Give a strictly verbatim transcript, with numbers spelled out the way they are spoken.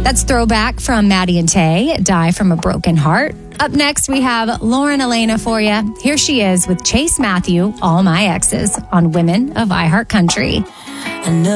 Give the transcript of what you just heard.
That's Throwback from Maddie and Tay, Die from a Broken Heart. Up next, we have Lauren Elena for you. Here she is with Chase Matthew, All My Exes, on Women of iHeartCountry. I know